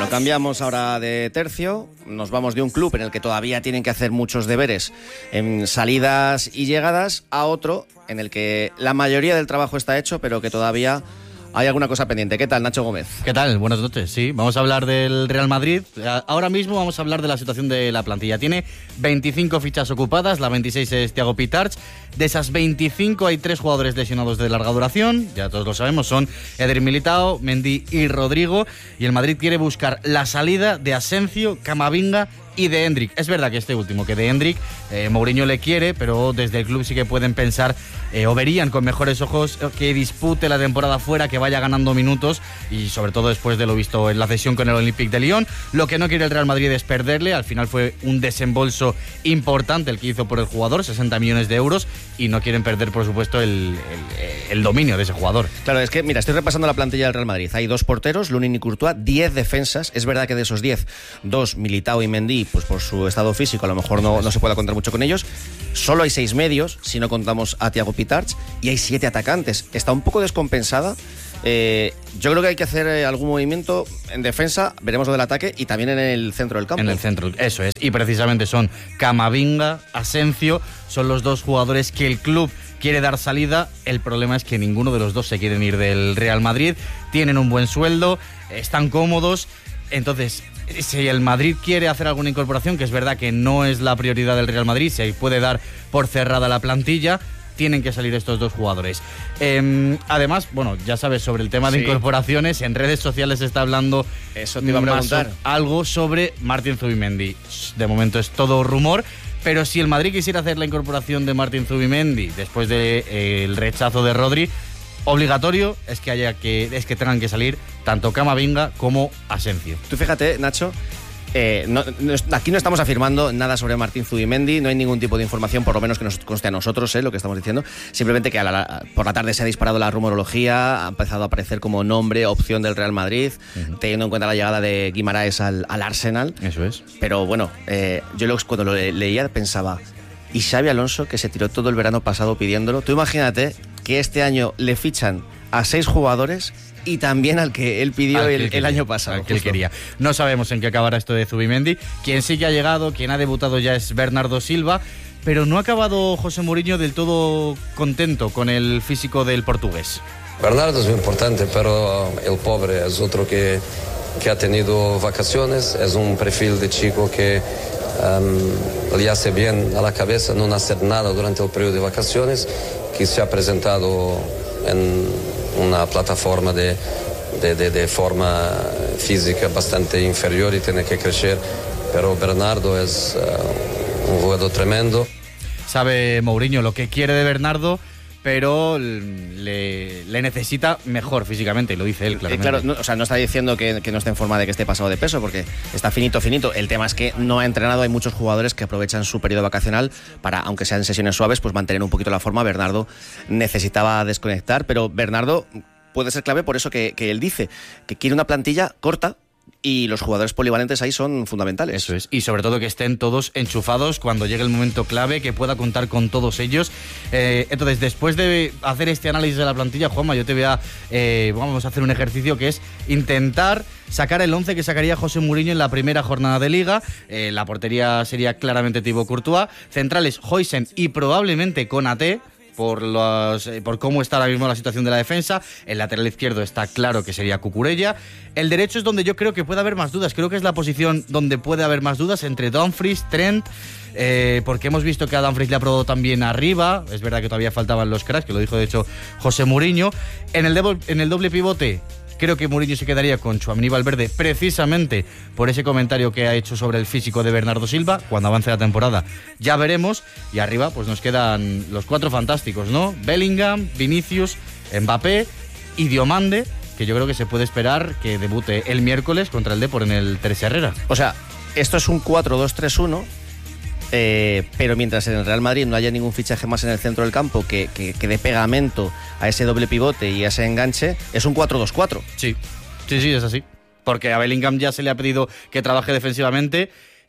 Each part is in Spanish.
Bueno, cambiamos ahora de tercio, nos vamos de un club en el que todavía tienen que hacer muchos deberes en salidas y llegadas a otro en el que la mayoría del trabajo está hecho, pero que todavía hay alguna cosa pendiente. ¿Qué tal, Nacho Gómez? ¿Qué tal? Buenas noches. Sí, vamos a hablar del Real Madrid. Ahora mismo vamos a hablar de la situación de la plantilla. Tiene 25 fichas ocupadas, la 26 es Thiago Pitarch. De esas 25 hay 3 jugadores lesionados de larga duración, ya todos lo sabemos, son Eder Militao, Mendy y Rodrigo. Y el Madrid quiere buscar la salida de Asensio, Camavinga y de Endrick. Es verdad que este último, que de Endrick, Mourinho le quiere, pero desde el club sí que pueden pensar o verían con mejores ojos que dispute la temporada fuera, que vaya ganando minutos y sobre todo después de lo visto en la cesión con el Olympique de Lyon. Lo que no quiere el Real Madrid es perderle, al final fue un desembolso importante el que hizo por el jugador, 60 millones de euros, y no quieren perder, por supuesto, el dominio de ese jugador. Claro, es que, mira, estoy repasando la plantilla del Real Madrid. Hay 2 porteros, Lunin y Courtois, 10 defensas. Es verdad que de esos 10, 2, Militao y Mendy, pues por su estado físico a lo mejor no se puede contar mucho con ellos. Solo hay 6 medios, si no contamos a Thiago Pitarch, y hay 7 atacantes. Está un poco descompensada. Yo creo que hay que hacer algún movimiento en defensa, veremos lo del ataque, y también en el centro del campo. En el centro, eso es. Y precisamente son Camavinga, Asensio, son los 2 jugadores que el club quiere dar salida. El problema es que ninguno de los 2 se quieren ir del Real Madrid. Tienen un buen sueldo, están cómodos. Entonces, si el Madrid quiere hacer alguna incorporación, que es verdad que no es la prioridad del Real Madrid, se puede dar por cerrada la plantilla, tienen que salir estos 2 jugadores. Además, bueno, ya sabes, sobre el tema de incorporaciones, en redes sociales se está hablando eso te iba a preguntar. Algo sobre Martin Zubimendi. De momento es todo rumor, pero si el Madrid quisiera hacer la incorporación de Martin Zubimendi después del rechazo de Rodri, obligatorio es que tengan que salir tanto Camavinga como Asensio. Tú fíjate, Nacho, aquí no estamos afirmando nada sobre Martín Zubimendi, no hay ningún tipo de información, por lo menos que nos conste a nosotros, lo que estamos diciendo. Simplemente que por la tarde se ha disparado la rumorología, ha empezado a aparecer como nombre, opción del Real Madrid, teniendo en cuenta la llegada de Guimaraes al Arsenal. Eso es. Pero bueno, yo cuando lo leía pensaba, y Xabi Alonso, que se tiró todo el verano pasado pidiéndolo, tú imagínate que este año le fichan a 6 jugadores y también al que él pidió el año pasado. Al que él quería. No sabemos en qué acabará esto de Zubimendi. Quien sí que ha llegado, quien ha debutado ya es Bernardo Silva, pero no ha acabado José Mourinho del todo contento con el físico del portugués. Bernardo es muy importante, pero el pobre es otro que ha tenido vacaciones, es un perfil de chico que le hace bien a la cabeza no hacer nada durante el periodo de vacaciones, que se ha presentado en una plataforma de forma física bastante inferior y tiene que crecer, pero Bernardo es un jugador tremendo. Sabe Mourinho lo que quiere de Bernardo, pero le necesita mejor físicamente, y lo dice él claramente. Claro, no está diciendo que no esté en forma de que esté pasado de peso, porque está finito. El tema es que no ha entrenado. Hay muchos jugadores que aprovechan su periodo vacacional para, aunque sean sesiones suaves, pues mantener un poquito la forma. Bernardo necesitaba desconectar, pero Bernardo puede ser clave por eso que él dice, que quiere una plantilla corta, y los jugadores polivalentes ahí son fundamentales. Eso es, y sobre todo que estén todos enchufados cuando llegue el momento clave, que pueda contar con todos ellos. Entonces, después de hacer este análisis de la plantilla, Juanma, yo te voy vamos a hacer un ejercicio que es intentar sacar el 11 que sacaría José Mourinho en la primera jornada de Liga. La portería sería claramente Thibaut Courtois, centrales Huijsen y probablemente Konaté, por cómo está ahora mismo la situación de la defensa. El lateral izquierdo está claro que sería Cucurella. El derecho es donde yo creo que puede haber más dudas. Creo que es la posición donde puede haber más dudas entre Dumfries, Trent, porque hemos visto que a Dumfries le ha probado también arriba. Es verdad que todavía faltaban los cracks, que lo dijo de hecho José Mourinho. En el doble pivote, creo que Mourinho se quedaría con Tchouaméni Valverde, precisamente por ese comentario que ha hecho sobre el físico de Bernardo Silva. Cuando avance la temporada ya veremos. Y arriba pues nos quedan los 4 fantásticos, ¿no? Bellingham, Vinicius, Mbappé y Diomande, que yo creo que se puede esperar que debute el miércoles contra el Depor en el Teresa Herrera. O sea, esto es un 4-2-3-1. Pero mientras en el Real Madrid no haya ningún fichaje más en el centro del campo que dé pegamento a ese doble pivote y a ese enganche, es un 4-2-4. Sí, es así. Porque a Bellingham ya se le ha pedido que trabaje defensivamente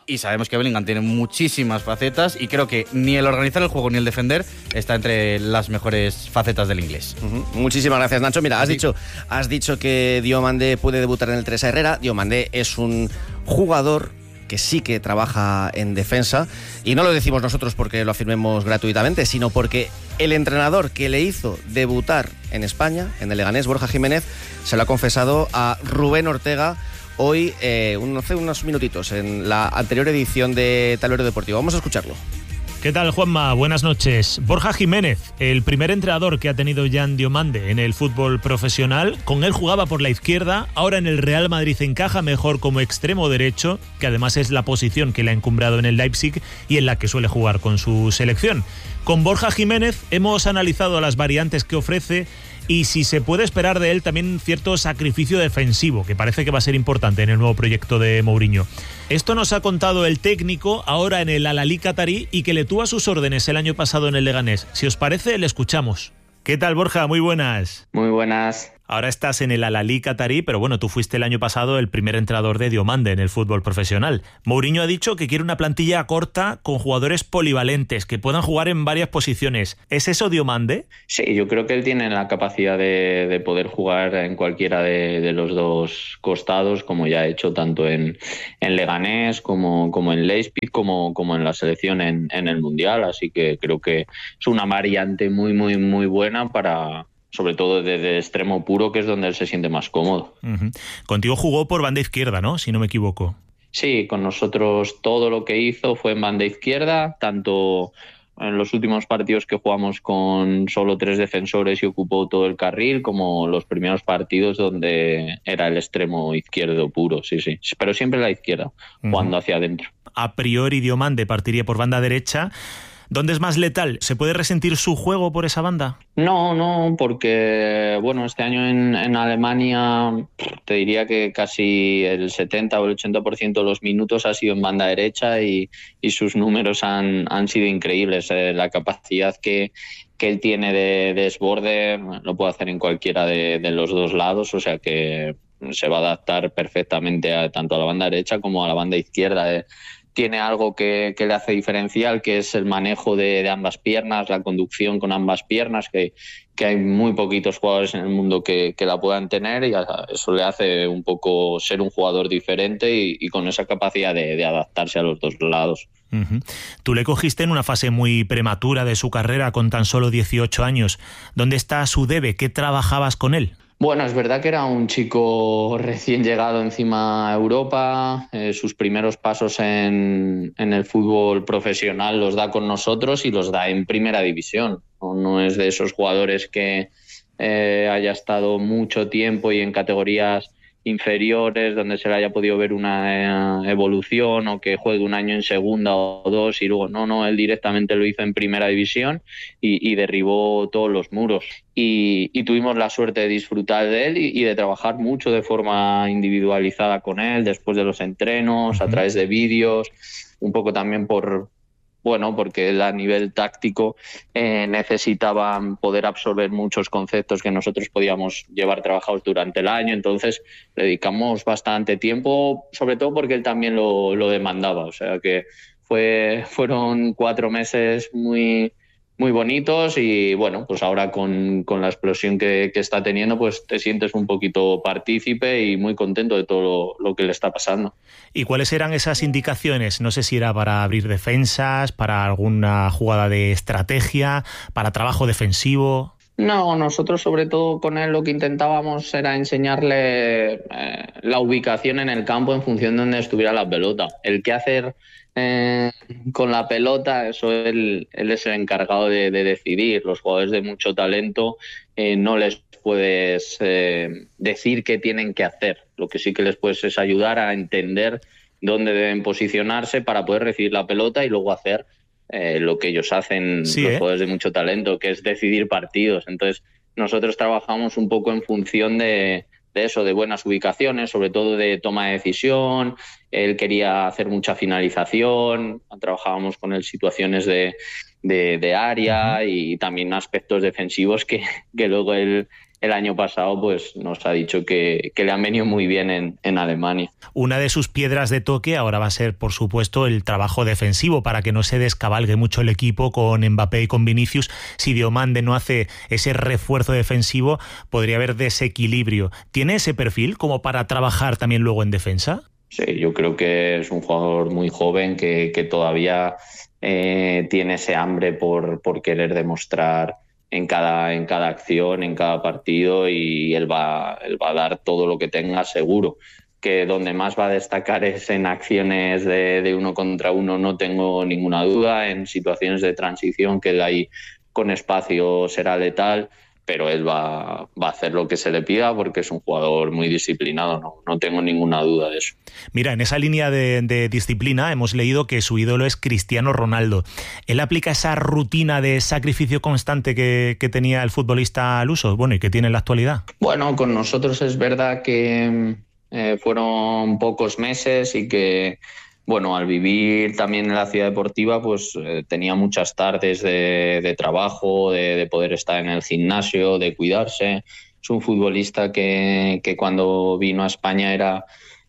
y sabemos que Bellingham tiene muchísimas facetas y creo que ni el organizar el juego ni el defender está entre las mejores facetas del inglés. Muchísimas gracias, Nacho. Mira, has dicho que Diomande puede debutar en el Teresa Herrera. Diomande es un jugador que sí que trabaja en defensa, y no lo decimos nosotros porque lo afirmemos gratuitamente, sino porque el entrenador que le hizo debutar en España, en el Leganés, Borja Jiménez, se lo ha confesado a Rubén Ortega hoy, hace unos minutitos, en la anterior edición de Tablero Deportivo. Vamos a escucharlo. ¿Qué tal, Juanma? Buenas noches. Borja Jiménez, el primer entrenador que ha tenido Jan Diomande en el fútbol profesional. Con él jugaba por la izquierda, ahora en el Real Madrid encaja mejor como extremo derecho, que además es la posición que le ha encumbrado en el Leipzig y en la que suele jugar con su selección. Con Borja Jiménez hemos analizado las variantes que ofrece y si se puede esperar de él también cierto sacrificio defensivo, que parece que va a ser importante en el nuevo proyecto de Mourinho. Esto nos ha contado el técnico ahora en el Al-Ahly catarí y que le tuvo a sus órdenes el año pasado en el Leganés. Si os parece, le escuchamos. ¿Qué tal, Borja? Muy buenas. Muy buenas. Ahora estás en el Al-Ahly catarí, pero bueno, tú fuiste el año pasado el primer entrenador de Diomande en el fútbol profesional. Mourinho ha dicho que quiere una plantilla corta con jugadores polivalentes, que puedan jugar en varias posiciones. ¿Es eso Diomande? Sí, yo creo que él tiene la capacidad de poder jugar en cualquiera de los dos costados, como ya ha hecho tanto en Leganés como en Leipzig, como en la selección en el Mundial. Así que creo que es una variante muy, muy, muy buena para... sobre todo desde extremo puro, que es donde él se siente más cómodo. Contigo jugó por banda izquierda, ¿no? Si no me equivoco. Sí, con nosotros todo lo que hizo fue en banda izquierda, tanto en los últimos partidos que jugamos con solo 3 defensores y ocupó todo el carril, como los primeros partidos donde era el extremo izquierdo puro, sí. Pero siempre la izquierda, jugando hacia adentro. A priori Diomande partiría por banda derecha. ¿Dónde es más letal? ¿Se puede resentir su juego por esa banda? No, porque bueno, este año en Alemania te diría que casi el 70 o el 80% de los minutos ha sido en banda derecha y sus números han sido increíbles. La capacidad que él tiene de desborde lo puede hacer en cualquiera de los dos lados, o sea que se va a adaptar perfectamente tanto a la banda derecha como a la banda izquierda. Tiene algo que le hace diferencial, que es el manejo de ambas piernas, la conducción con ambas piernas, que hay muy poquitos jugadores en el mundo que la puedan tener, y eso le hace un poco ser un jugador diferente y con esa capacidad de adaptarse a los dos lados. Tú le cogiste en una fase muy prematura de su carrera con tan solo 18 años. ¿Dónde está su debe? ¿Qué trabajabas con él? Bueno, es verdad que era un chico recién llegado encima a Europa, sus primeros pasos en el fútbol profesional los da con nosotros y los da en primera división. No es de esos jugadores que haya estado mucho tiempo y en categorías inferiores donde se le haya podido ver una evolución o que juegue un año en segunda o dos y luego no, él directamente lo hizo en primera división y derribó todos los muros y tuvimos la suerte de disfrutar de él y de trabajar mucho de forma individualizada con él después de los entrenos, a través de vídeos, un poco también porque él a nivel táctico necesitaba poder absorber muchos conceptos que nosotros podíamos llevar trabajados durante el año, entonces le dedicamos bastante tiempo, sobre todo porque él también lo demandaba, o sea que fueron 4 meses muy, muy bonitos y bueno, pues ahora con la explosión que está teniendo, pues te sientes un poquito partícipe y muy contento de todo lo que le está pasando. ¿Y cuáles eran esas indicaciones? No sé si era para abrir defensas, para alguna jugada de estrategia, para trabajo defensivo. No, nosotros sobre todo con él lo que intentábamos era enseñarle la ubicación en el campo en función de donde estuviera la pelota. El qué hacer con la pelota, eso él es el encargado de decidir. Los jugadores de mucho talento no les puedes decir qué tienen que hacer. Lo que sí que les puedes es ayudar a entender dónde deben posicionarse para poder recibir la pelota y luego hacer lo que ellos hacen, los jugadores de mucho talento, que es decidir partidos. Entonces nosotros trabajamos un poco en función de eso, de buenas ubicaciones, sobre todo de toma de decisión. Él quería hacer mucha finalización, trabajábamos con él situaciones de área y también aspectos defensivos que luego él el año pasado pues nos ha dicho que le han venido muy bien en Alemania. Una de sus piedras de toque ahora va a ser, por supuesto, el trabajo defensivo para que no se descabalgue mucho el equipo con Mbappé y con Vinicius. Si Diomande no hace ese refuerzo defensivo, podría haber desequilibrio. ¿Tiene ese perfil como para trabajar también luego en defensa? Sí, yo creo que es un jugador muy joven que todavía tiene ese hambre por querer demostrar en cada acción, en cada partido, y él va a dar todo lo que tenga seguro. Que donde más va a destacar es en acciones de 1 contra 1, no tengo ninguna duda. En situaciones de transición, que él ahí con espacio será letal, pero él va a hacer lo que se le pida porque es un jugador muy disciplinado, no tengo ninguna duda de eso. Mira, en esa línea de disciplina hemos leído que su ídolo es Cristiano Ronaldo. ¿Él aplica esa rutina de sacrificio constante que tenía el futbolista al uso, bueno, y que tiene en la actualidad? Bueno, con nosotros es verdad que fueron pocos meses y que, bueno, al vivir también en la ciudad deportiva, pues tenía muchas tardes de trabajo, de poder estar en el gimnasio, de cuidarse. Es un futbolista que cuando vino a España era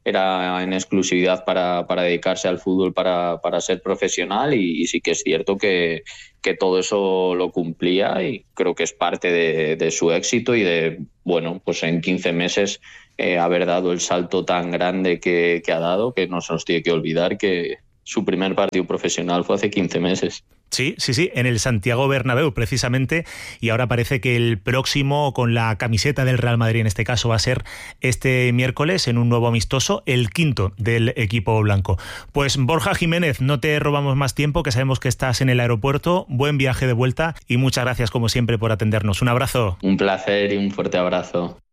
en exclusividad para dedicarse al fútbol, para ser profesional, y sí que es cierto que todo eso lo cumplía, y creo que es parte de su éxito y de, bueno, pues en 15 meses haber dado el salto tan grande que ha dado, que no se nos tiene que olvidar que su primer partido profesional fue hace 15 meses. Sí, en el Santiago Bernabéu precisamente, y ahora parece que el próximo con la camiseta del Real Madrid en este caso va a ser este miércoles en un nuevo amistoso, el 5º del equipo blanco. Pues Borja Jiménez, no te robamos más tiempo, que sabemos que estás en el aeropuerto. Buen viaje de vuelta y muchas gracias como siempre por atendernos. Un abrazo. Un placer y un fuerte abrazo.